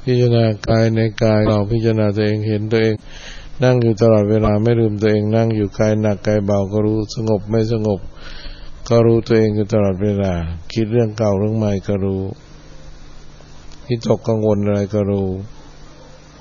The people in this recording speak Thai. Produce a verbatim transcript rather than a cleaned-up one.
พิจารณากายในกายเราพิจารณาตัวเองเห็นตัวเองนั่งอยู่ตลอดเวลาไม่ลืมตัวเองนั่งอยู่กายหนักกายเบาก็รู้สงบไม่สงบก็รู้ตัวเองอยู่ตลอดเวลาคิดเรื่องเก่าเรื่องใหม่ก็รู้คิดตกกังวลอะไรก็รู้